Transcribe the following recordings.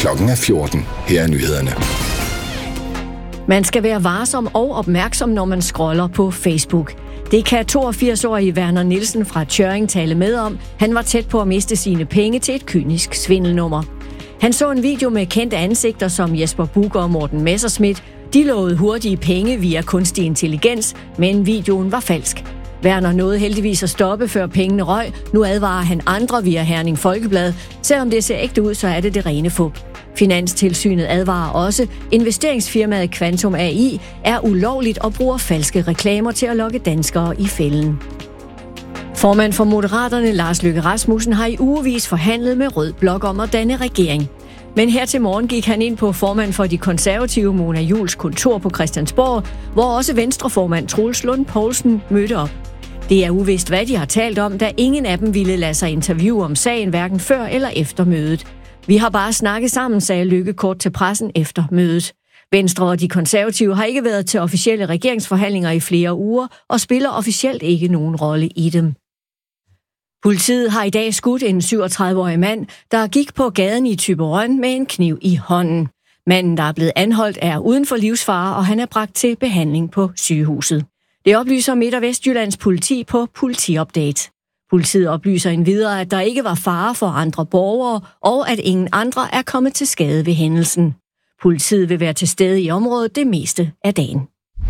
Klokken er 14. Her er nyhederne. Man skal være varsom og opmærksom, når man scroller på Facebook. Det kan 82-årige Werner Nielsen fra Tjørring tale med om. Han var tæt på at miste sine penge til et kynisk svindelnummer. Han så en video med kendte ansigter som Jesper Buch og Morten Messerschmidt. De lovede hurtige penge via kunstig intelligens, men videoen var falsk. Werner nåede heldigvis at stoppe, før pengene røg. Nu advarer han andre via Herning Folkeblad. Selvom det ser ægte ud, så er det rene fup. Finanstilsynet advarer også, investeringsfirmaet Quantum AI er ulovligt og bruger falske reklamer til at lokke danskere i fælden. Formand for Moderaterne, Lars Løkke Rasmussen, har i ugevis forhandlet med Rød Blok om at danne regering. Men her til morgen gik han ind på formand for de konservative, Mona Juuls kontor på Christiansborg, hvor også venstreformand Troels Lund Poulsen mødte op. Det er uvist, hvad de har talt om, da ingen af dem ville lade sig interviewe om sagen, hverken før eller efter mødet. Vi har bare snakket sammen, sagde Løkke kort til pressen efter mødet. Venstre og de konservative har ikke været til officielle regeringsforhandlinger i flere uger og spiller officielt ikke nogen rolle i dem. Politiet har i dag skudt en 37-årig mand, der gik på gaden i Thyborøn med en kniv i hånden. Manden, der er blevet anholdt, er uden for livsfare, og han er bragt til behandling på sygehuset. Det oplyser Midt- og Vestjyllands politi på Politiupdate. Politiet oplyser endvidere, at der ikke var fare for andre borgere, og at ingen andre er kommet til skade ved hændelsen. Politiet vil være til stede i området det meste af dagen.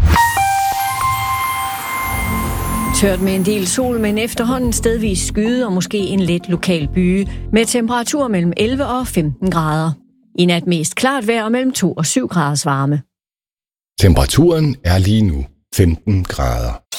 Tørt med en del sol, men efterhånden stedvis skyde og måske en let lokal byge, med temperatur mellem 11 og 15 grader. I nat mest klart vejr mellem 2 og 7 graders varme. Temperaturen er lige nu 15 grader.